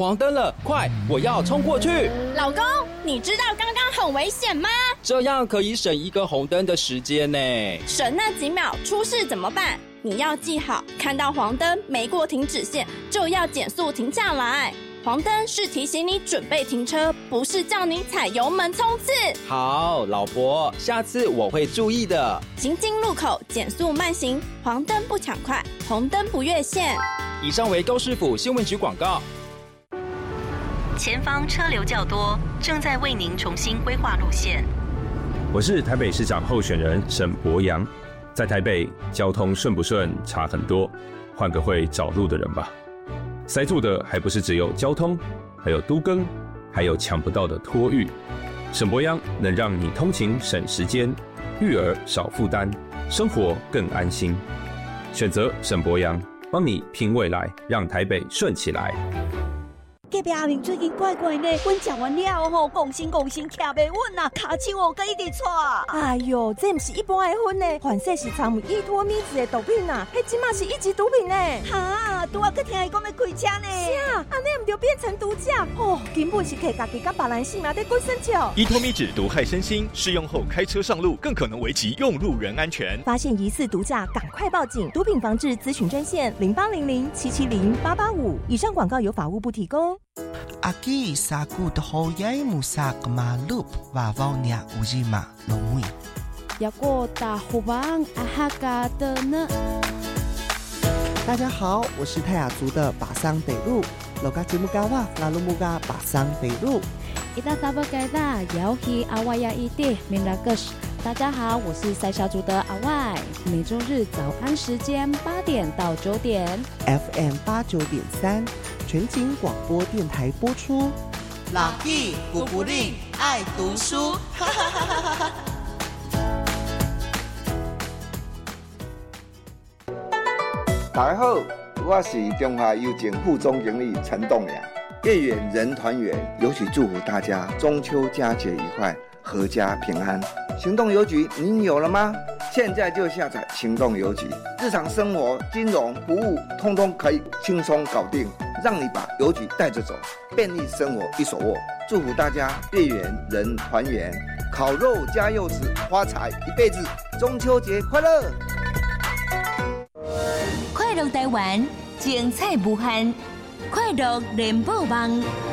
黄灯了，快，我要冲过去！ 老公，你知道刚刚很危险吗？ 这样可以省一个红灯的时间呢。 省那几秒，出事怎么办？你要记好，看到黄灯没过停止线，就要减速停下来。黄灯是提醒你准备停车，不是叫你踩油门冲刺。 好，老婆，下次我会注意的。 行经路口减速慢行，黄灯不抢快，红灯不越线。 以上为高市府新闻局广告。 前方车流较多，正在为您重新规划路线。 我是台北市长候选人沈伯洋，在台北交通顺不顺差很多，换个会找路的人吧。塞住的还不是只有交通，还有都更，还有抢不到的托育。沈伯洋能让你通勤省时间，育儿少负担，生活更安心。选择沈伯洋，帮你拼未来，让台北顺起来。 隔壁阿明最近怪怪呢，阮食完了后，讲心徛袂稳啊，骹手佮一直喘。 哎呦，这不是一般的薰呢，反正是掺有依托咪子的毒品啊，迄即马是一级毒品呢。 哈，拄仔佮听伊讲要开车呢。 是啊，安尼唔就变成毒驾哦，根本是摕家己甲别人性命在过生笑。 依托咪酯毒害身心，适用后开车上路更可能危及用路人安全。 发现疑似毒驾，赶快报警！毒品防治咨询专线0800-770-885。以上广告由法务部提供。 Aquí sakut hoyai musak malup vavaunya ujima lomui. Yago da hubang ahaga的呢。 大家好，我是泰雅族的巴桑北路。Loga Jimugawa Lalumuga 巴桑北路。 Ita sabagada Yaohi Awaya Ide Minagus。大家好，我是塞夏族的阿外，每周日早安时间8点到9点 ，FM 89.3全景广播电台播出。 老弟古不吝爱读书，哈哈哈哈哈！ 大家好，我是中华邮政副总经理陈栋梁。月圆人团圆，尤其祝福大家中秋佳节愉快，阖家平安。行动邮局您有了吗？现在就下载行动邮局，日常生活、金融服务通通可以轻松搞定，让你把邮局带着走，便利生活一手握。祝福大家月圆人团圆，烤肉加柚子，发财一辈子，中秋节快乐！ 快乐台湾，精彩无限，快乐联播网。